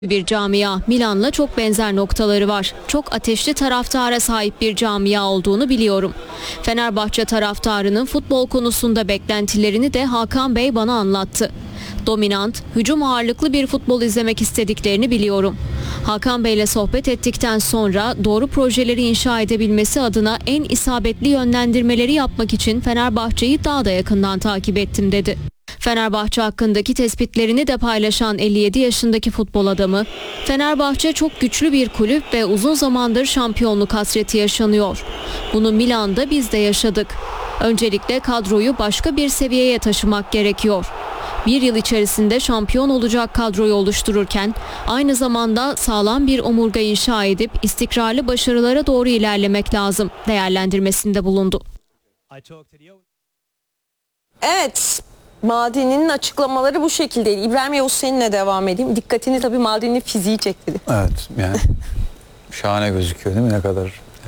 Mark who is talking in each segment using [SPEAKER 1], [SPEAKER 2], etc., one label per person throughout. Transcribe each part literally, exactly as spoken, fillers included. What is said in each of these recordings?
[SPEAKER 1] bir camia. Milan'la çok benzer noktaları var. Çok ateşli taraftara sahip bir camia olduğunu biliyorum. Fenerbahçe taraftarının futbol konusunda beklentilerini de Hakan Bey bana anlattı. Dominant, hücum ağırlıklı bir futbol izlemek istediklerini biliyorum. Hakan Bey'le sohbet ettikten sonra doğru projeleri inşa edebilmesi adına en isabetli yönlendirmeleri yapmak için Fenerbahçe'yi daha da yakından takip ettim dedi. Fenerbahçe hakkındaki tespitlerini de paylaşan elli yedi yaşındaki futbol adamı, Fenerbahçe çok güçlü bir kulüp ve uzun zamandır şampiyonluk hasreti yaşanıyor. Bunu Milan'da biz de yaşadık. Öncelikle kadroyu başka bir seviyeye taşımak gerekiyor. Bir yıl içerisinde şampiyon olacak kadroyu oluştururken aynı zamanda sağlam bir omurga inşa edip istikrarlı başarılara doğru ilerlemek lazım değerlendirmesinde bulundu.
[SPEAKER 2] Evet, Maldini'nin açıklamaları bu şekildeydi. İbrahim Yavuz seninle devam edeyim. Dikkatini tabii Maldini'nin fiziği çekti.
[SPEAKER 3] Evet, yani şahane gözüküyor değil mi? Ne kadar e,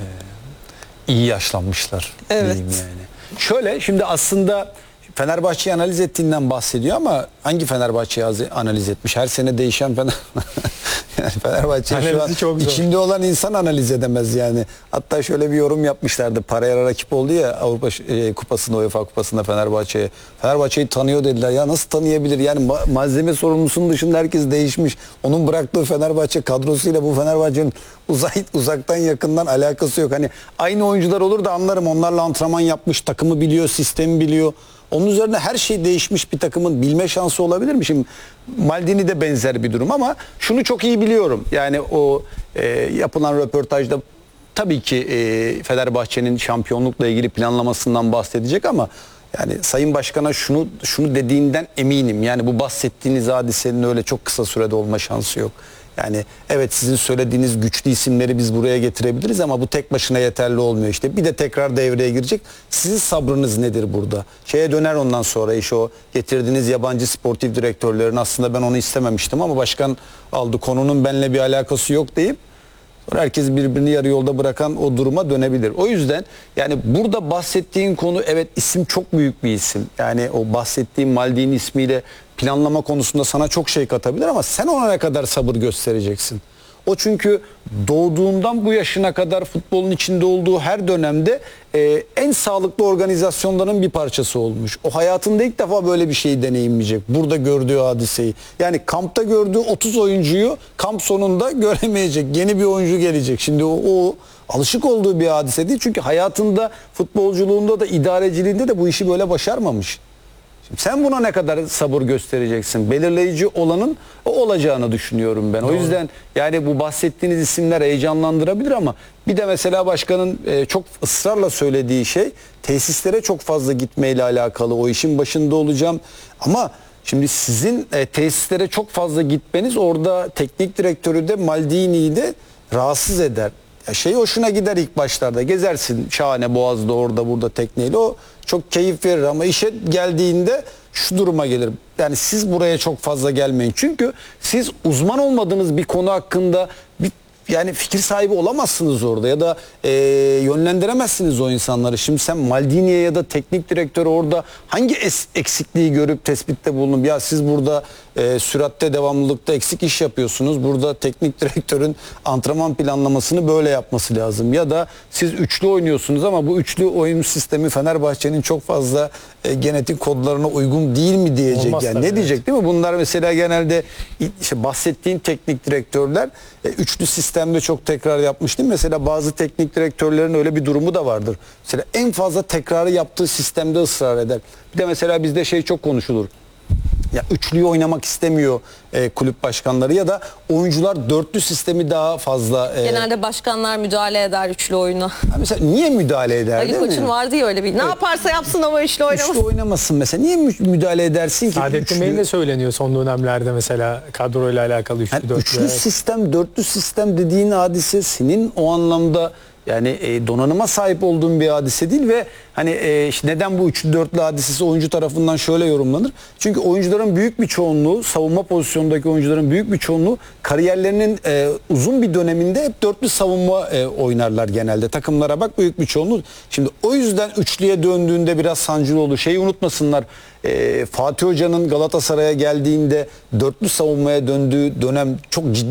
[SPEAKER 3] iyi yaşlanmışlar.
[SPEAKER 2] Evet.
[SPEAKER 3] Yani. Şöyle şimdi aslında Fenerbahçe'yi analiz ettiğinden bahsediyor ama hangi Fenerbahçe'yi analiz etmiş? Her sene değişen Fener... yani Fenerbahçe şu an içinde olan insan analiz edemez yani. Hatta şöyle bir yorum yapmışlardı. Paraya rakip oldu ya Avrupa e, Kupası'nda, UEFA Kupası'nda Fenerbahçe'ye. Fenerbahçe'yi tanıyor dediler. Ya nasıl tanıyabilir? Yani ma malzeme sorumlusunun dışında herkes değişmiş. Onun bıraktığı Fenerbahçe kadrosuyla bu Fenerbahçe'nin uzay, uzaktan yakından alakası yok. Hani aynı oyuncular olur da anlarım. Onlarla antrenman yapmış, takımı biliyor, sistemi biliyor. Onun üzerine her şey değişmiş bir takımın bilme şansı olabilir mi? Şimdi Maldini de benzer bir durum ama şunu çok iyi biliyorum. Yani o e, yapılan röportajda tabii ki e, Fenerbahçe'nin şampiyonlukla ilgili planlamasından bahsedecek ama yani Sayın Başkan'a şunu şunu dediğinden eminim. Yani bu bahsettiğiniz hadisenin öyle çok kısa sürede olma şansı yok. Yani evet sizin söylediğiniz güçlü isimleri biz buraya getirebiliriz ama bu tek başına yeterli olmuyor işte. Bir de tekrar devreye girecek. Sizin sabrınız nedir burada? Şeye döner ondan sonra iş o getirdiğiniz yabancı sportif direktörlerin aslında ben onu istememiştim ama başkan aldı konunun benimle bir alakası yok deyip sonra herkes birbirini yarı yolda bırakan o duruma dönebilir. O yüzden yani burada bahsettiğin konu evet isim çok büyük bir isim. Yani o bahsettiğim Maldini ismiyle planlama konusunda sana çok şey katabilir ama sen ona ne kadar sabır göstereceksin? O çünkü doğduğundan bu yaşına kadar futbolun içinde olduğu her dönemde e, en sağlıklı organizasyonların bir parçası olmuş. O hayatında ilk defa böyle bir şeyi deneyimleyecek. Burada gördüğü hadiseyi. Yani kampta gördüğü otuz oyuncuyu kamp sonunda göremeyecek. Yeni bir oyuncu gelecek. Şimdi o, o alışık olduğu bir hadise değil. Çünkü hayatında futbolculuğunda da idareciliğinde de bu işi böyle başarmamış. Şimdi sen buna ne kadar sabır göstereceksin? Belirleyici olanın o olacağını düşünüyorum ben. Doğru. O yüzden yani bu bahsettiğiniz isimler heyecanlandırabilir ama bir de mesela başkanın e, çok ısrarla söylediği şey tesislere çok fazla gitmeyle alakalı. O işin başında olacağım ama şimdi sizin e, tesislere çok fazla gitmeniz orada teknik direktörü de Maldini'yi de rahatsız eder. Ya şey hoşuna gider ilk başlarda gezersin şahane Boğaz'da orada burada tekneyle o çok keyif verir ama işe geldiğinde şu duruma gelir. Yani siz buraya çok fazla gelmeyin çünkü siz uzman olmadığınız bir konu hakkında bir yani fikir sahibi olamazsınız orada ya da e, yönlendiremezsiniz o insanları. Şimdi sen Maldini'ye ya da teknik direktör orada hangi es eksikliği görüp tespitte bulunup ya siz burada e, süratte devamlılıkta eksik iş yapıyorsunuz. Burada teknik direktörün antrenman planlamasını böyle yapması lazım. Ya da siz üçlü oynuyorsunuz ama bu üçlü oyun sistemi Fenerbahçe'nin çok fazla e, genetik kodlarına uygun değil mi diyecek. Olmaz yani ne evet. diyecek değil mi? Bunlar mesela genelde işte bahsettiğin teknik direktörler e, üçlü sistemde çok tekrar yapmıştım. Mesela bazı teknik direktörlerin öyle bir durumu da vardır. Mesela en fazla tekrarı yaptığı sistemde ısrar eder. Bir de mesela bizde şey çok konuşulur. Ya üçlüyü oynamak istemiyor e, kulüp başkanları ya da oyuncular dörtlü sistemi daha fazla. E,
[SPEAKER 2] Genelde başkanlar müdahale eder üçlü oyuna.
[SPEAKER 3] Mesela niye müdahale eder?
[SPEAKER 2] Ali Koç'un vardı ya öyle bir. Ne evet. yaparsa yapsın ama üçlü oynamasın.
[SPEAKER 3] Üçlü oynamasın mesela. Niye mü müdahale edersin ki?
[SPEAKER 4] Saadettin Bey'in de söyleniyor son dönemlerde mesela kadroyla alakalı üçlü
[SPEAKER 3] yani
[SPEAKER 4] dörtlü.
[SPEAKER 3] Üçlü evet. sistem, dörtlü sistem dediğin hadise senin o anlamda yani e, donanıma sahip olduğun bir hadise değil ve hani e, işte neden bu üçlü dörtlü hadisesi oyuncu tarafından şöyle yorumlanır? Çünkü oyuncuların büyük bir çoğunluğu, savunma pozisyondaki oyuncuların büyük bir çoğunluğu kariyerlerinin e, uzun bir döneminde hep dörtlü savunma e, oynarlar genelde. Takımlara bak büyük bir çoğunluğu. Şimdi o yüzden üçlüye döndüğünde biraz sancılı olur. Şeyi unutmasınlar. E, Fatih Hoca'nın Galatasaray'a geldiğinde dörtlü savunmaya döndüğü dönem çok ciddi